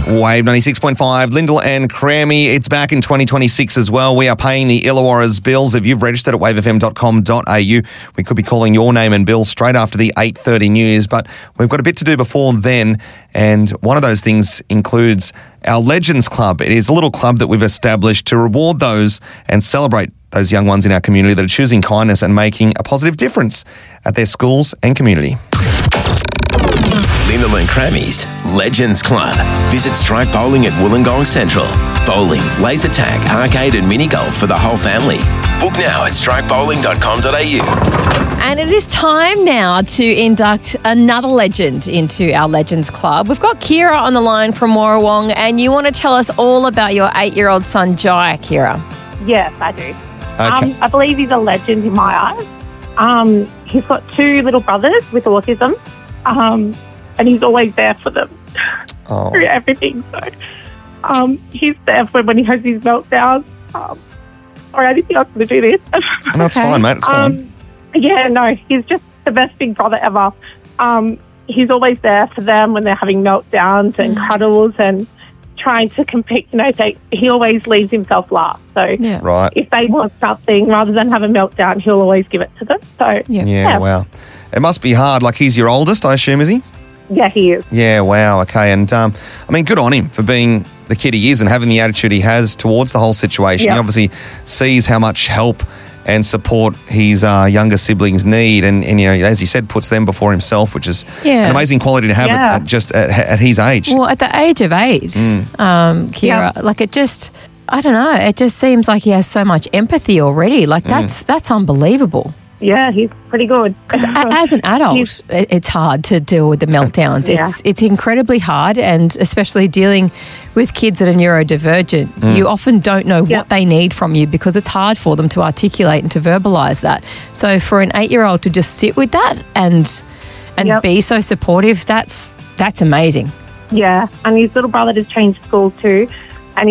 Wave 96.5, Lyndall and Crammy. It's back in 2026 as well. We are paying the Illawarra's bills. If you've registered at wavefm.com.au, we could be calling your name and bill straight after the 8:30 news. But we've got a bit to do before then, and one of those things includes our Legends Club. It is a little club that we've established to reward those and celebrate those young ones in our community that are choosing kindness and making a positive difference at their schools and community. Lyndall and Crammy's Legends Club. Visit Strike Bowling at Wollongong Central. Bowling, laser tag, arcade and mini golf for the whole family. Book now at strikebowling.com.au. And it is time now to induct another legend into our Legends Club. We've got Kira on the line from Warrawong, and you want to tell us all about your 8-year-old son, Jai, Kira. Yes, I do. Okay. I believe he's a legend in my eyes. He's got 2 little brothers with autism, and he's always there for them through everything. So he's there for when he has his meltdowns. Sorry, I didn't think I was going to do this. No, it's fine, mate. It's fine. Yeah, no, he's just the best big brother ever. He's always there for them when they're having meltdowns and cuddles and trying to compete. He always leaves himself last. So Right. if they want something, rather than have a meltdown, he'll always give it to them. So Yeah, wow. It must be hard. Like, he's your oldest, I assume, is he? yeah, he is. Yeah, wow, okay. And, good on him for being the kid he is and having the attitude he has towards the whole situation. Yeah. He obviously sees how much help and support his younger siblings need and, as you said, puts them before himself, which is an amazing quality to have at his age. Well, at the age of 8, Kira, like it just, I don't know, it just seems like he has so much empathy already. Like that's unbelievable. Yeah, he's pretty good. Because as an adult, it's hard to deal with the meltdowns. It's incredibly hard, and especially dealing with kids that are neurodivergent, you often don't know what they need from you because it's hard for them to articulate and to verbalise that. So for an 8-year-old to just sit with that and be so supportive, that's amazing. Yeah, and his little brother has changed school too.